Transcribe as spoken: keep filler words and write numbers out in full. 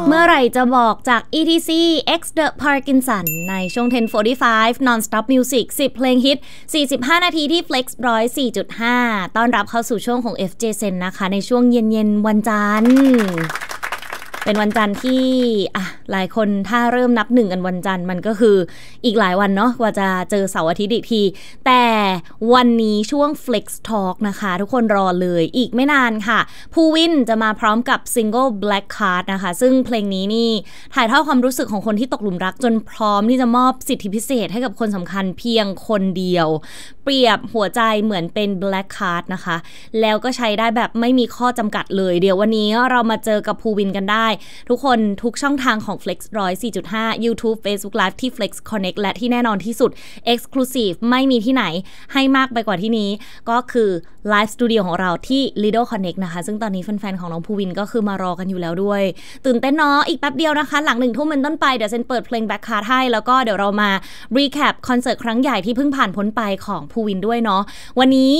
เมื่อไหร่จะบอกจาก อี ที ซี X The Parkinson ในช่วง สิบ สี่สิบห้า Non-Stop Music สิบ เพลงฮิต สี่สิบห้า นาทีที่ Flex หนึ่งศูนย์สี่จุดห้า ต้อนรับเข้าสู่ช่วงของ เอฟ เจ Zen นะคะในช่วงเย็นๆวันจันทร์เป็นวันจันทร์ที่อ่ะหลายคนถ้าเริ่มนับหนึ่งกันวันจันทร์มันก็คืออีกหลายวันเนาะกว่าจะเจอเสาร์อาทิตย์อีกทีแต่วันนี้ช่วง Flex Talk นะคะทุกคนรอเลยอีกไม่นานค่ะภูวินจะมาพร้อมกับซิงเกิล Black Card นะคะซึ่งเพลงนี้นี่ถ่ายทอดความรู้สึกของคนที่ตกหลุมรักจนพร้อมที่จะมอบสิทธิพิเศษให้กับคนสำคัญเพียงคนเดียวเปรียบหัวใจเหมือนเป็น Black Card นะคะแล้วก็ใช้ได้แบบไม่มีข้อจำกัดเลยเดี๋ยววันนี้เรามาเจอกับภูวินกันได้ทุกคนทุกช่องทางของ Flex หนึ่งศูนย์สี่จุดห้า YouTube Facebook Live ที่ Flex Connect และที่แน่นอนที่สุด Exclusive ไม่มีที่ไหนให้มากไปกว่าที่นี้ก็คือ Live Studio ของเราที่ Lido Connect นะคะซึ่งตอนนี้แฟนๆของน้องภูวินก็คือมารอกันอยู่แล้วด้วยตื่นเต้นเนาะอีกแป๊บเดียวนะคะหลังหนึ่งทุ่มเป็นต้นไปเดี๋ยวเซนเปิดเพลง Black Card ให้แล้วก็เดี๋ยวเรามา Recap คอนเสิร์ตครั้งใหญ่ที่เพิ่งผ่านพ้นไปของภูวินด้วยเนาะวันนี้